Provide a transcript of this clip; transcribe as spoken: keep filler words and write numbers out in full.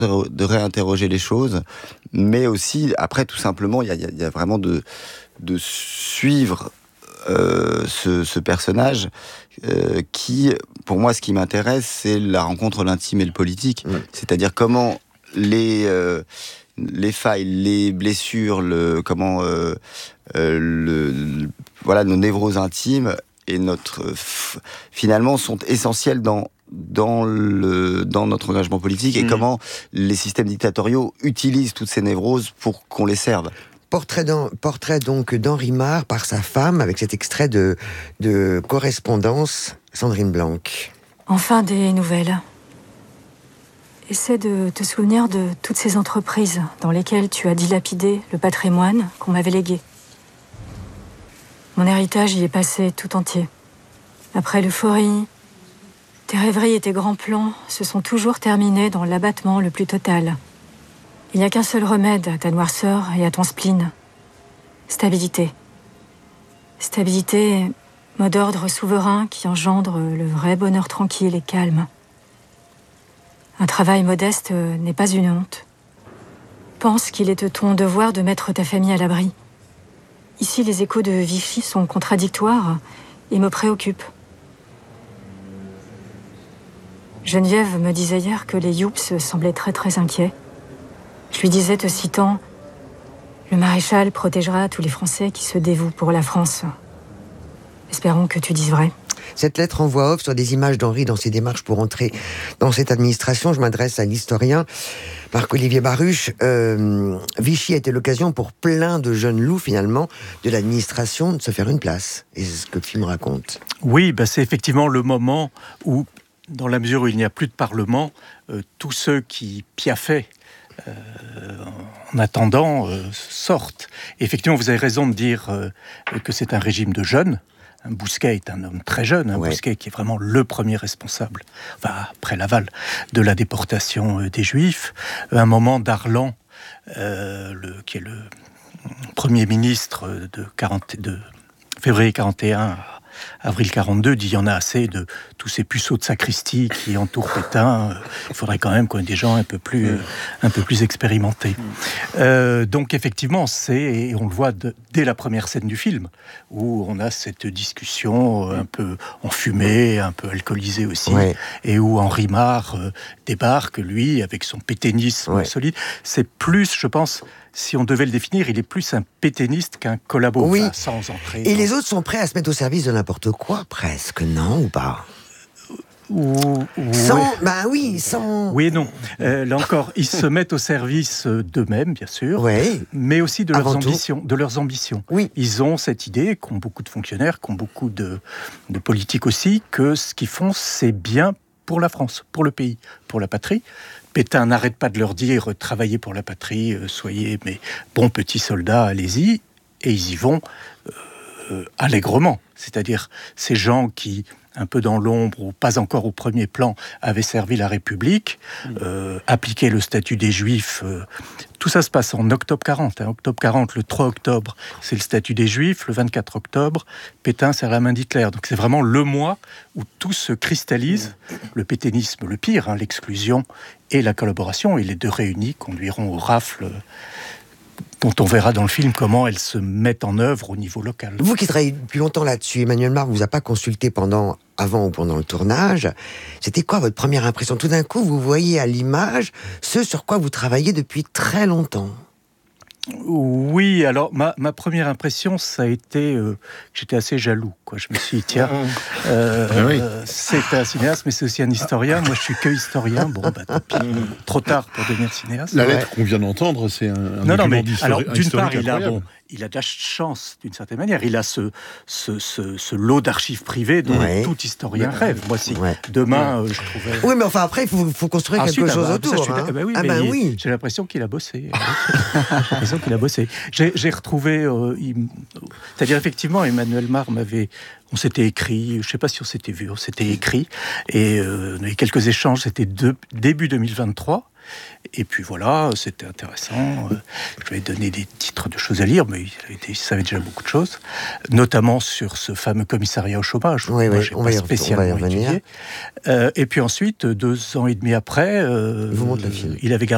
de réinterroger les choses, mais aussi, après, tout simplement, il y a, il y a vraiment de, de suivre euh, ce, ce personnage euh, qui, pour moi, ce qui m'intéresse, c'est la rencontre, l'intime et le politique. Mmh. C'est-à-dire comment les, euh, les failles, les blessures, le, comment euh, euh, le, le, voilà, nos névroses intimes et notre, f- finalement, sont essentielles dans dans le dans notre engagement politique et mmh. comment les systèmes dictatoriaux utilisent toutes ces névroses pour qu'on les serve. Portrait, portrait donc d'Henri Marre par sa femme avec cet extrait de, de correspondance, Sandrine Blanc. Enfin des nouvelles. Essaie de te souvenir de toutes ces entreprises dans lesquelles tu as dilapidé le patrimoine qu'on m'avait légué. Mon héritage y est passé tout entier. Après l'euphorie, tes rêveries et tes grands plans se sont toujours terminés dans l'abattement le plus total. Il n'y a qu'un seul remède à ta noirceur et à ton spleen. Stabilité. Stabilité, mot d'ordre souverain qui engendre le vrai bonheur tranquille et calme. Un travail modeste n'est pas une honte. Pense qu'il est de ton devoir de mettre ta famille à l'abri. Ici, les échos de Vichy sont contradictoires et me préoccupent. Geneviève me disait hier que les Youps semblaient très très inquiets. Je lui disais, te citant, « Le maréchal protégera tous les Français qui se dévouent pour la France. » Espérons que tu dises vrai. Cette lettre en voix off sur des images d'Henri dans ses démarches pour entrer dans cette administration, je m'adresse à l'historien Marc-Olivier Baruch. Euh, Vichy a été l'occasion pour plein de jeunes loups, finalement, de l'administration de se faire une place. Et c'est ce que le film raconte. Oui, bah c'est effectivement le moment où, dans la mesure où il n'y a plus de Parlement, euh, tous ceux qui piaffaient euh, en attendant euh, sortent. Et effectivement, vous avez raison de dire euh, que c'est un régime de jeunes. Bousquet est un homme très jeune, hein, ouais. Bousquet qui est vraiment le premier responsable, enfin, après Laval, de la déportation euh, des Juifs. À un moment, Darlan, euh, le, qui est le premier ministre de, quarante, de février quarante et un à avril quarante-deux, dit il y en a assez de tous ces puceaux de sacristie qui entourent Pétain. Il faudrait quand même qu'on ait des gens un peu plus, euh, un peu plus expérimentés. Euh, donc effectivement, c'est, et on le voit de, dès la première scène du film, où on a cette discussion un peu enfumée, un peu alcoolisée aussi, ouais. Et où Henri Marre euh, débarque, lui, avec son pétainisme ouais. solide. C'est plus, je pense, si on devait le définir, il est plus un pétainiste qu'un collabo, oui. enfin, sans entrer. Et dans... les autres sont prêts à se mettre au service de n'importe quoi, presque, non, ou pas ? Ou, sans, ouais. bah oui, sans... Oui et non. Euh, là encore, ils se mettent au service d'eux-mêmes, bien sûr, ouais. mais aussi de leurs Avant ambitions. tout. De leurs ambitions. Oui. Ils ont cette idée, qu'ont beaucoup de fonctionnaires, qu'ont beaucoup de, de politiques aussi, que ce qu'ils font, c'est bien pour la France, pour le pays, pour la patrie. Pétain n'arrête pas de leur dire « Travaillez pour la patrie, euh, soyez mes bons petits soldats, allez-y ». Et ils y vont euh, allègrement. C'est-à-dire ces gens qui, un peu dans l'ombre ou pas encore au premier plan, avaient servi la République, euh, appliquaient le statut des Juifs. Euh, tout ça se passe en octobre quarante. Hein. Octobre quarante, le trois octobre, c'est le statut des Juifs. Le vingt-quatre octobre, Pétain serre la main d'Hitler. Donc c'est vraiment le mois où tout se cristallise. Le pétainisme, le pire, hein, l'exclusion et la collaboration. Et les deux réunis conduiront au rafle dont on verra dans le film comment elles se mettent en œuvre au niveau local. Vous qui travaillez depuis longtemps là-dessus, Emmanuel Marc ne vous a pas consulté pendant, avant ou pendant le tournage. C'était quoi votre première impression ? Tout d'un coup, vous voyez à l'image ce sur quoi vous travaillez depuis très longtemps. Oui, alors ma, ma première impression, ça a été euh, que j'étais assez jaloux. Quoi. Je me suis dit, tiens, euh, ah oui. euh, c'est un cinéaste, mais c'est aussi un historien. Moi, je suis que historien. Bon, bah, tant pis, trop tard pour devenir cinéaste. La ouais. lettre qu'on vient d'entendre, c'est un, un non, non, mais alors, d'une part, il a, bon, il a de la chance, d'une certaine manière. Il a ce, ce, ce, ce lot d'archives privées dont ouais. tout historien ouais. rêve. Moi, si ouais. demain, ouais. euh, je trouvais... Oui, mais enfin, après, il faut, faut construire Ensuite, quelque ah, chose bah, autour. Ça, hein. ah, bah oui, ah, bah il, oui. J'ai l'impression qu'il a bossé. J'ai l'impression qu'il a bossé. J'ai, j'ai retrouvé... Euh, il... C'est-à-dire, effectivement, Emmanuel Marc m'avait... On s'était écrit, je ne sais pas si on s'était vu, on s'était écrit, et euh, on a eu quelques échanges, c'était de, début deux mille vingt-trois, et puis voilà, c'était intéressant. Je lui ai donné des titres de choses à lire, mais il, était, il savait déjà beaucoup de choses, notamment sur ce fameux commissariat au chômage. Oui, Moi, oui, j'ai on pas va spécialement y revenir. étudié. Euh, et puis ensuite, deux ans et demi après, euh, il, vous montre le film. il avait gardé